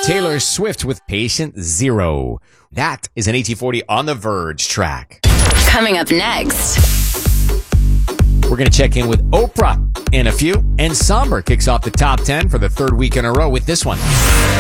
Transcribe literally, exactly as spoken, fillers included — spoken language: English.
Taylor Swift with Patient Zero. That is an A T forty On the Verge track. Coming up next. We're going to check in with Oprah in a few. And Somber kicks off the top ten for the third week in a row with this one.